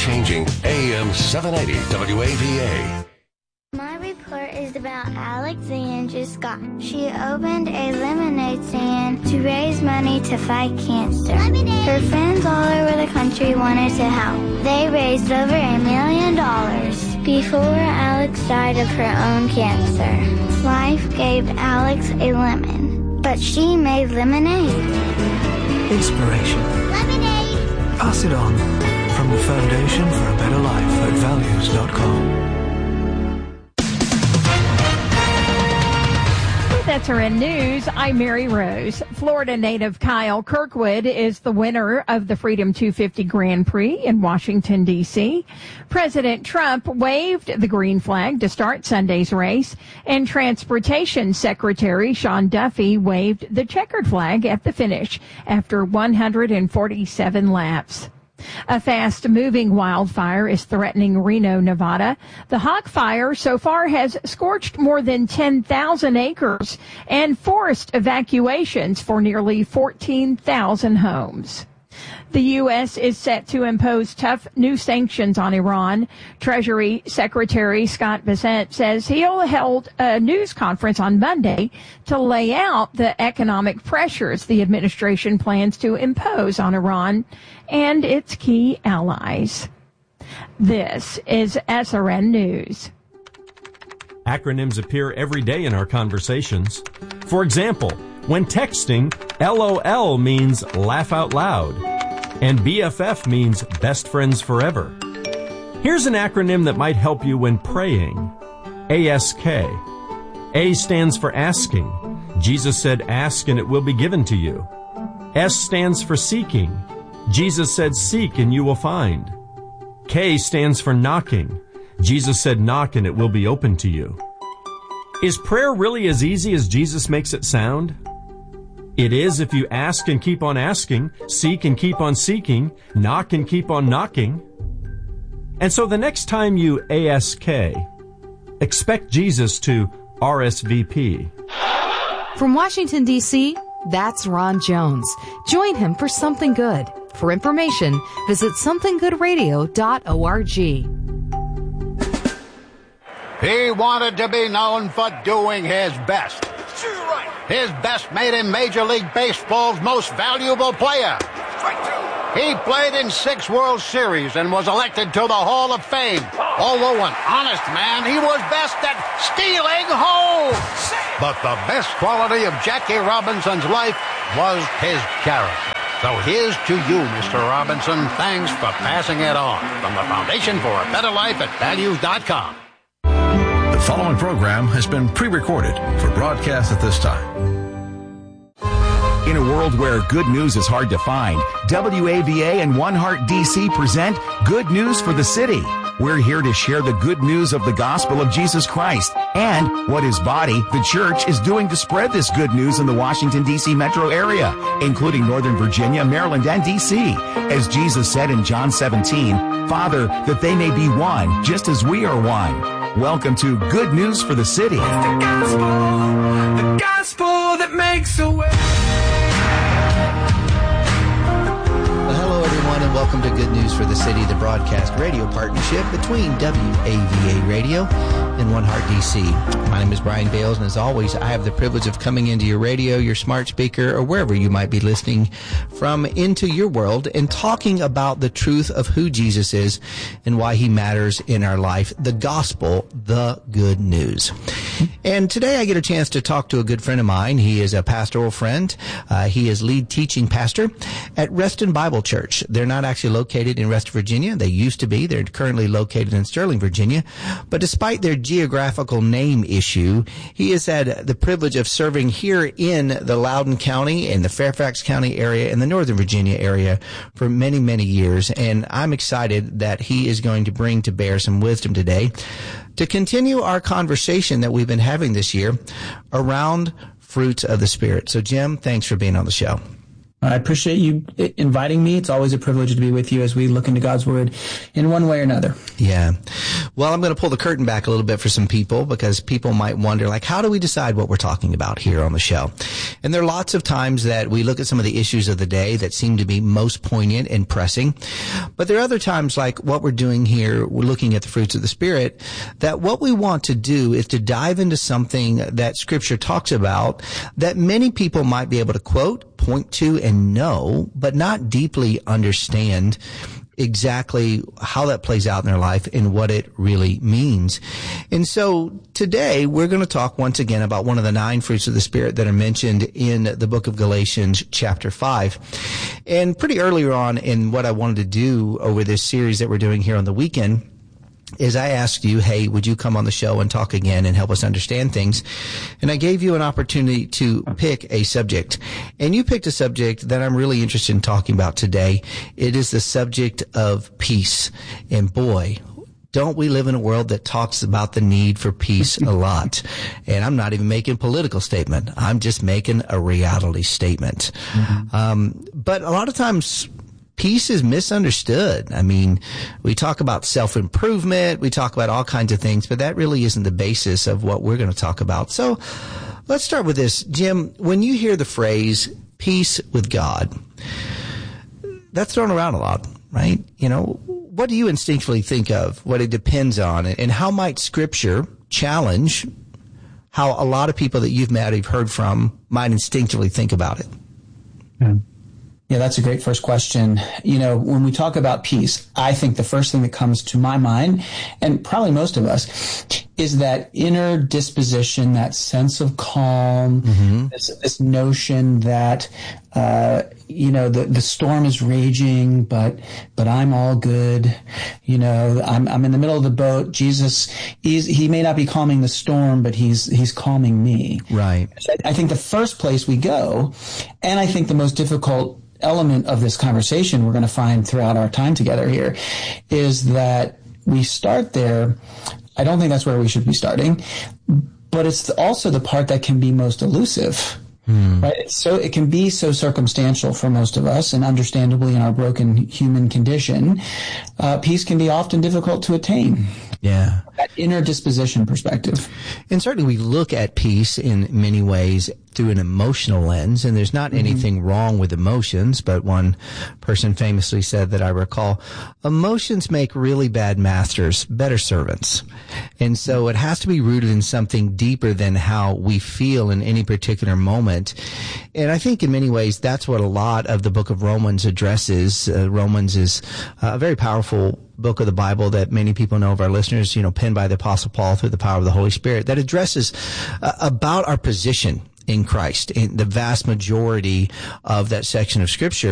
changing AM 780 WAVA. My report is about Alexandra Scott. She opened a lemonade stand to raise money to fight cancer. Lemonade. Her friends all over the country wanted to help. They raised over $1 million before Alex died of her own cancer. Life gave Alex a lemon, but she made lemonade. Inspiration. Lemonade. Pass it on. From the Foundation for a Better Life at values.com. That's SRN News. I'm Mary Rose. Florida native Kyle Kirkwood is the winner of the Freedom 250 Grand Prix in Washington, D.C. President Trump waved the green flag to start Sunday's race, and Transportation Secretary Sean Duffy waved the checkered flag at the finish after 147 laps. A fast-moving wildfire is threatening Reno, Nevada. The Hawk Fire so far has scorched more than 10,000 acres and forced evacuations for nearly 14,000 homes. The U.S. is set to impose tough new sanctions on Iran. Treasury Secretary Scott Bessent says he'll hold a news conference on Monday to lay out the economic pressures the administration plans to impose on Iran and its key allies. This is SRN News. Acronyms appear every day in our conversations. For example, when texting, LOL means laugh out loud, and BFF means best friends forever. Here's an acronym that might help you when praying. ASK. A stands for asking. Jesus said, ask and it will be given to you. S stands for seeking. Jesus said, seek and you will find. K stands for knocking. Jesus said, knock and it will be open to you. Is prayer really as easy as Jesus makes it sound? It is if you ask and keep on asking, seek and keep on seeking, knock and keep on knocking. And so the next time you ASK, expect Jesus to RSVP. From Washington, D.C., that's Ron Jones. Join him for Something Good. For information, visit somethinggoodradio.org. He wanted to be known for doing his best. His best made him Major League Baseball's most valuable player. He played in 6 World Series and was elected to the Hall of Fame. Although an honest man, he was best at stealing home. But the best quality of Jackie Robinson's life was his character. So here's to you, Mr. Robinson. Thanks for passing it on. From the Foundation for a Better Life at values.com. The following program has been pre-recorded for broadcast at this time. In a world where good news is hard to find, WAVA and One Heart DC present Good News for the City. We're here to share the good news of the gospel of Jesus Christ and what his body, the church, is doing to spread this good news in the Washington, D.C. metro area, including Northern Virginia, Maryland, and D.C. As Jesus said in John 17, Father, that they may be one, just as we are one. Welcome to Good News for the City. It's the gospel that makes a way. Hello, everyone, and welcome to Good News for the City, the broadcast radio partnership between WAVA Radio and One Heart DC. My name is Brian Bales, and as always, I have the privilege of coming into your radio, your smart speaker, or wherever you might be listening from into your world and talking about the truth of who Jesus is and why he matters in our life, the gospel, the good news. And today I get a chance to talk to a good friend of mine. He is a pastoral friend. He is lead teaching pastor at Reston Bible Church. They're not actually located in West Virginia. They used to be. They're currently located in Sterling, Virginia. But despite their geographical name issue, he has had the privilege of serving here in the Loudoun County and the Fairfax County area and the Northern Virginia area for many, many years. And I'm excited that he is going to bring to bear some wisdom today to continue our conversation that we've been having this year around fruits of the Spirit. So, Jim, thanks for being on the show. I appreciate you inviting me. It's always a privilege to be with you as we look into God's Word in one way or another. Yeah. Well, I'm going to pull the curtain back a little bit for some people, because people might wonder, like, how do we decide what we're talking about here on the show? And there are lots of times that we look at some of the issues of the day that seem to be most poignant and pressing. But there are other times, like what we're doing here, we're looking at the fruits of the Spirit, that what we want to do is to dive into something that Scripture talks about that many people might be able to quote, point to, and know, but not deeply understand exactly how that plays out in their life and what it really means. And so today we're going to talk once again about one of the 9 fruits of the Spirit that are mentioned in the book of Galatians chapter 5. And pretty earlier on in what I wanted to do over this series that we're doing here on the weekend is I asked you, hey, would you come on the show and talk again and help us understand things? And I gave you an opportunity to pick a subject. And you picked a subject that I'm really interested in talking about today. It is the subject of peace. And boy, don't we live in a world that talks about the need for peace a lot? And I'm not even making a political statement. I'm just making a reality statement. But a lot of times, peace is misunderstood. I mean, we talk about self-improvement, we talk about all kinds of things, but that really isn't the basis of what we're going to talk about. So let's start with this. Jim, when you hear the phrase peace with God, that's thrown around a lot, right? You know, what do you instinctively think of, what it depends on, and how might Scripture challenge how a lot of people that you've met, you've heard from, might instinctively think about it? Yeah, that's a great first question. You know, when we talk about peace, I think the first thing that comes to my mind, and probably most of us, is that inner disposition, that sense of calm, this notion that, you know, the storm is raging, but I'm all good. You know, I'm in the middle of the boat. Jesus, he may not be calming the storm, but he's calming me. Right. I think the first place we go, and I think the most difficult element of this conversation we're going to find throughout our time together here, is that we start there. I don't think that's where we should be starting, but it's also the part that can be most elusive. Right? So it can be so circumstantial for most of us, and understandably in our broken human condition, peace can be often difficult to attain. Yeah. That inner disposition perspective. And certainly we look at peace in many ways through an emotional lens, and there's not anything wrong with emotions, but one person famously said that I recall, emotions make really bad masters better servants. And so it has to be rooted in something deeper than how we feel in any particular moment. And I think in many ways that's what a lot of the book of Romans addresses. Romans is a very powerful book of the Bible that many people know of our listeners, you know, penned by the Apostle Paul through the power of the Holy Spirit, that addresses about our position in Christ. In the vast majority of that section of Scripture